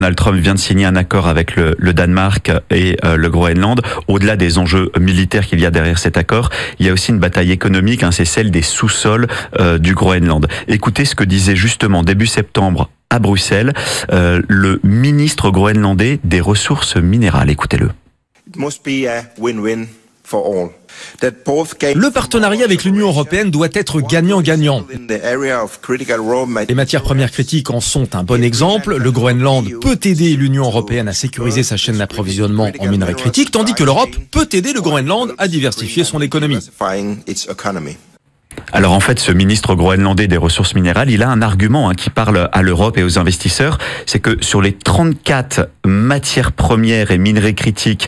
Donald Trump vient de signer un accord avec le Danemark et le Groenland. Au-delà des enjeux militaires qu'il y a derrière cet accord, il y a aussi une bataille économique, c'est celle des sous-sols du Groenland. Écoutez ce que disait justement début septembre à Bruxelles le ministre groenlandais des ressources minérales. Écoutez-le. It must be a win-win for all. Le partenariat avec l'Union européenne doit être gagnant-gagnant. Les matières premières critiques en sont un bon exemple. Le Groenland peut aider l'Union européenne à sécuriser sa chaîne d'approvisionnement en minerais critiques, tandis que l'Europe peut aider le Groenland à diversifier son économie. Alors en fait, ce ministre groenlandais des ressources minérales, il a un argument qui parle à l'Europe et aux investisseurs, c'est que sur les 34 matières premières et minerais critiques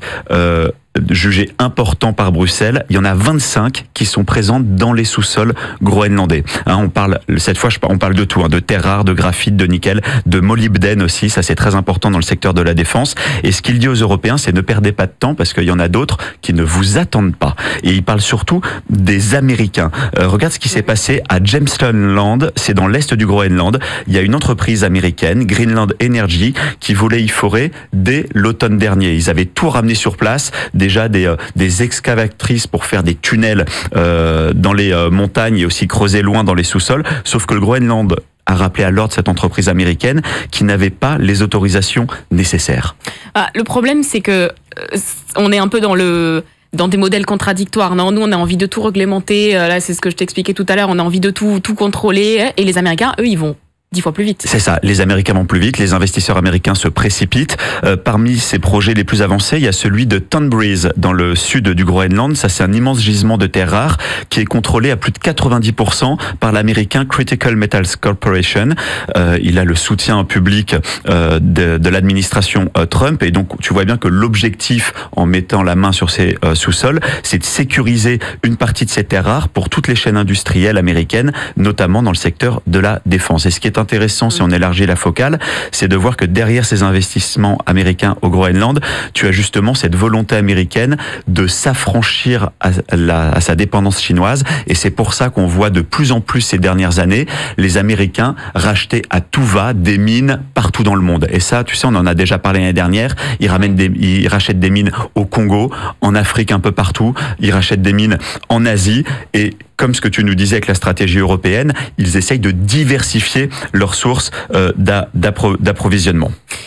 jugés importants par Bruxelles, il y en a 25 qui sont présentes dans les sous-sols groenlandais. On parle cette fois, on parle de tout, de terres rares, de graphite, de nickel, de molybdène aussi. Ça, c'est très important dans le secteur de la défense. Et ce qu'il dit aux Européens, c'est ne perdez pas de temps parce qu'il y en a d'autres qui ne vous attendent pas. Et il parle surtout des Américains. Regarde ce qui s'est passé à Jamestown Land, c'est dans l'est du Groenland. Il y a une entreprise américaine, Greenland Energy, qui voulait y forer dès l'automne dernier. Ils avaient tout ramené sur place. Déjà des excavatrices pour faire des tunnels dans les montagnes et aussi creuser loin dans les sous-sols. Sauf que le Groenland a rappelé à l'ordre cette entreprise américaine qui n'avait pas les autorisations nécessaires. Le problème, c'est que on est un peu dans des modèles contradictoires. Non, nous, on a envie de tout réglementer. Là, c'est ce que je t'expliquais tout à l'heure. On a envie de tout contrôler. Et les Américains, eux, ils vont 10 fois plus vite. C'est ça, les Américains vont plus vite, les investisseurs américains se précipitent. Parmi ces projets les plus avancés, il y a celui de Tonbridge dans le sud du Groenland. Ça, c'est un immense gisement de terres rares qui est contrôlé à plus de 90% par l'américain Critical Metals Corporation. Il a le soutien public de l'administration Trump et donc tu vois bien que l'objectif en mettant la main sur ces sous-sols, c'est de sécuriser une partie de ces terres rares pour toutes les chaînes industrielles américaines, notamment dans le secteur de la défense. Et ce qui est intéressant, si on élargit la focale, c'est de voir que derrière ces investissements américains au Groenland, tu as justement cette volonté américaine de s'affranchir à sa dépendance chinoise. Et c'est pour ça qu'on voit de plus en plus ces dernières années les Américains racheter à tout va des mines partout dans le monde. Et ça, tu sais, on en a déjà parlé l'année dernière. Ils rachètent des mines au Congo, en Afrique, un peu partout. Ils rachètent des mines en Asie. Et comme ce que tu nous disais avec la stratégie européenne, ils essayent de diversifier leurs sources d'approvisionnement.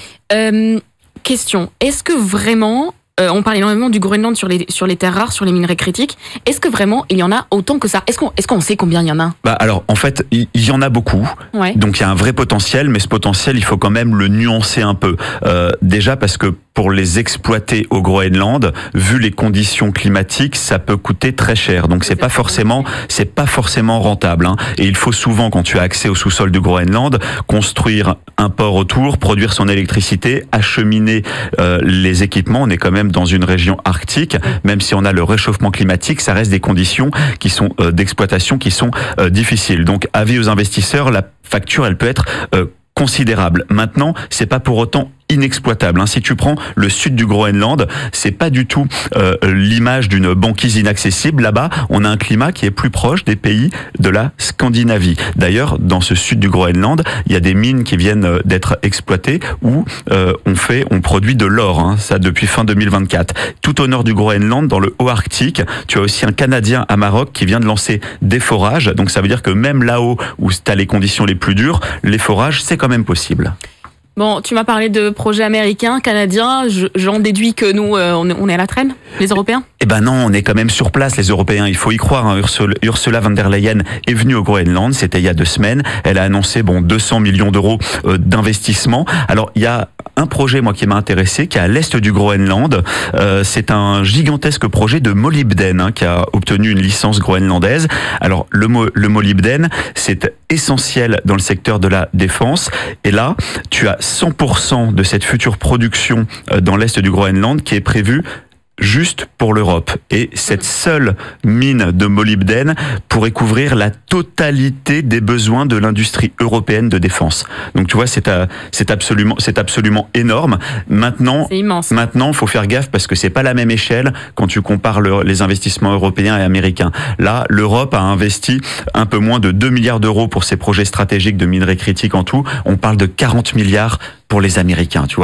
Question, est-ce que vraiment, on parle énormément du Groenland sur les terres rares, sur les minerais critiques, est-ce que vraiment il y en a autant que ça ? Est-ce qu'on sait combien il y en a ? Alors en fait, il y en a beaucoup, ouais. Donc il y a un vrai potentiel, mais ce potentiel, il faut quand même le nuancer un peu. Déjà parce que pour les exploiter au Groenland, vu les conditions climatiques, ça peut coûter très cher. Donc c'est pas forcément rentable. Et il faut souvent, quand tu as accès au sous-sol du Groenland, construire un port autour, produire son électricité, acheminer les équipements. On est quand même dans une région arctique, même si on a le réchauffement climatique, ça reste des conditions qui sont d'exploitation qui sont difficiles. Donc avis aux investisseurs, la facture, elle peut être considérable. Maintenant, c'est pas pour autant inexploitable. Si tu prends le sud du Groenland, c'est pas du tout l'image d'une banquise inaccessible. Là-bas, on a un climat qui est plus proche des pays de la Scandinavie. D'ailleurs, dans ce sud du Groenland, il y a des mines qui viennent d'être exploitées où on produit de l'or, ça depuis fin 2024. Tout au nord du Groenland, dans le haut Arctique, tu as aussi un Canadien à Maroc qui vient de lancer des forages. Donc ça veut dire que même là-haut où tu as les conditions les plus dures, les forages, c'est quand même possible. Bon, tu m'as parlé de projets américains, canadiens. J'en déduis que nous, on est à la traîne, les Européens ? Eh ben non, on est quand même sur place, les Européens. Il faut y croire. Ursula von der Leyen est venue au Groenland. C'était il y a 2 semaines. Elle a annoncé 200 millions d'euros d'investissement. Alors il y a un projet qui m'a intéressé, qui est à l'est du Groenland. C'est un gigantesque projet de molybdène qui a obtenu une licence groenlandaise. Alors le molybdène, c'est essentiel dans le secteur de la défense. Et là, tu as 100% de cette future production dans l'est du Groenland qui est prévue juste pour l'Europe. Et cette seule mine de molybdène pourrait couvrir la totalité des besoins de l'industrie européenne de défense. Donc tu vois, c'est absolument énorme. Maintenant, c'est immense. Maintenant, faut faire gaffe parce que c'est pas la même échelle quand tu compares les investissements européens et américains. Là, l'Europe a investi un peu moins de 2 milliards d'euros pour ses projets stratégiques de minerais critiques en tout. On parle de 40 milliards pour les Américains, tu vois.